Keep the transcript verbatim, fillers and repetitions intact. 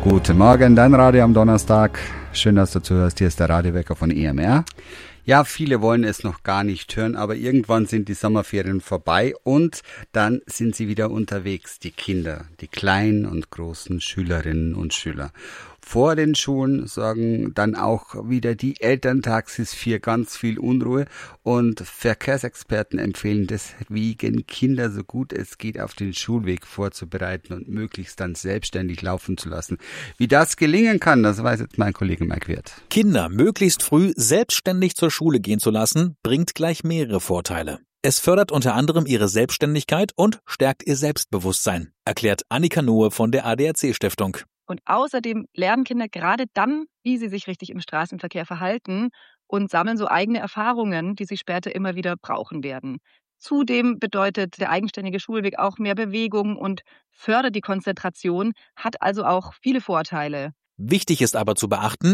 Guten Morgen, dein Radio am Donnerstag. Schön, dass du zuhörst. Hier ist der Radiowecker von E M R. Ja, viele wollen es noch gar nicht hören, aber irgendwann sind die Sommerferien vorbei und dann sind sie wieder unterwegs, die Kinder, die kleinen und großen Schülerinnen und Schüler. Vor den Schulen sorgen dann auch wieder die Elterntaxis für ganz viel Unruhe und Verkehrsexperten empfehlen deswegen, Kinder so gut es geht auf den Schulweg vorzubereiten und möglichst dann selbstständig laufen zu lassen. Wie das gelingen kann, das weiß jetzt mein Kollege Mike Wirth. Kinder möglichst früh selbstständig zur Schule gehen zu lassen, bringt gleich mehrere Vorteile. Es fördert unter anderem ihre Selbstständigkeit und stärkt ihr Selbstbewusstsein, erklärt Annika Nohe von der A D A C-Stiftung. Und außerdem lernen Kinder gerade dann, wie sie sich richtig im Straßenverkehr verhalten und sammeln so eigene Erfahrungen, die sie später immer wieder brauchen werden. Zudem bedeutet der eigenständige Schulweg auch mehr Bewegung und fördert die Konzentration, hat also auch viele Vorteile. Wichtig ist aber zu beachten,